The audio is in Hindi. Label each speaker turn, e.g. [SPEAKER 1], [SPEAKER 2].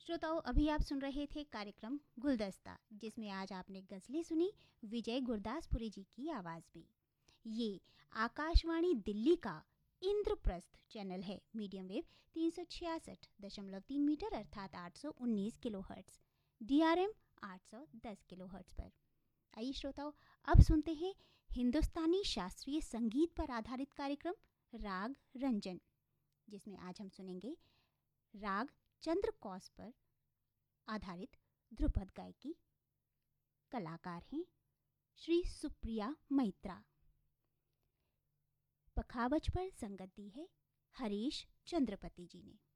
[SPEAKER 1] श्रोताओं, अभी आप सुन रहे थे कार्यक्रम गुलदस्ता, जिसमें आज आपने गजलें सुनी विजय गुरदासपुरी जी की आवाज़ में। ये आकाशवाणी दिल्ली का इंद्रप्रस्थ चैनल है, मीडियम वेव 366.3 मीटर अर्थात 819 किलोहर्ट्ज़, DRM 810 किलोहर्ट्ज़ पर। आइए श्रोताओं, अब सुनते हैं हिंदुस्तानी शास्त्रीय संगीत पर आधारित कार्यक्रम राग रंजन, जिसमें आज हम सुनेंगे राग चंद्रकौस पर आधारित ध्रुपद गायकी। कलाकार हैं श्री सुप्रिया मैत्रा। पखावज पर संगत दी है हरीश चंद्रपति जी ने।